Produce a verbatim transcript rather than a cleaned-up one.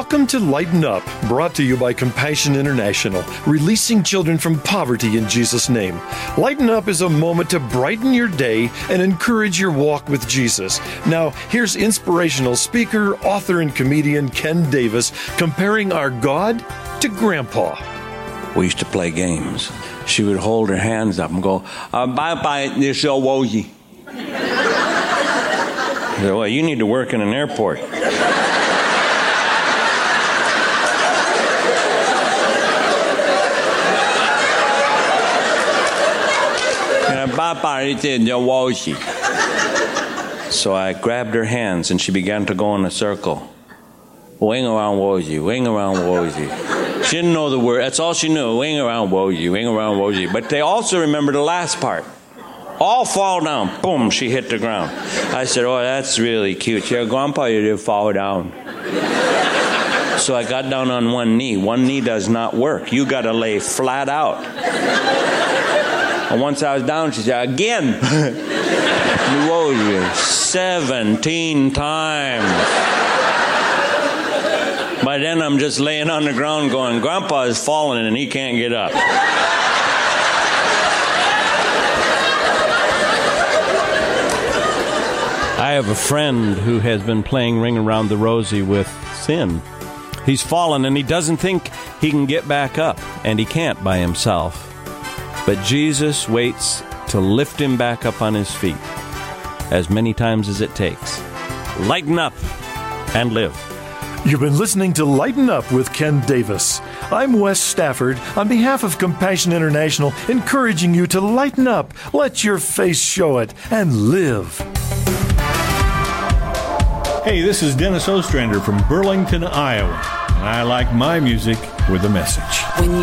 Welcome to Lighten Up, brought to you by Compassion International, releasing children from poverty in Jesus' name. Lighten Up is a moment to brighten your day and encourage your walk with Jesus. Now, here's inspirational speaker, author, and comedian Ken Davis comparing our God to Grandpa. We used to play games. She would hold her hands up and go, uh, bye-bye, this is Woji. Well, you need to work in an airport. So I grabbed her hands and she began to go in a circle. Wing around Woji, wing around Woji. She didn't know the word. That's all she knew. Wing around Woji, wing around Woji. But they also remember the last part. All fall down. Boom, she hit the ground. I said, oh, that's really cute. Yeah, Grandpa, you did fall down. So I got down on one knee. One knee does not work. You got to lay flat out. And once I was down, she said, again. Woji, seventeen times. By then, I'm just laying on the ground going, Grandpa is falling and he can't get up. I have a friend who has been playing Ring Around the Rosie with sin. He's fallen and he doesn't think he can get back up, and he can't by himself. But Jesus waits to lift him back up on his feet as many times as it takes. Lighten up and live. You've been listening to Lighten Up with Ken Davis. I'm Wes Stafford on behalf of Compassion International, encouraging you to lighten up, let your face show it, and live. Hey, this is Dennis Ostrander from Burlington, Iowa, and I like my music with a message. When you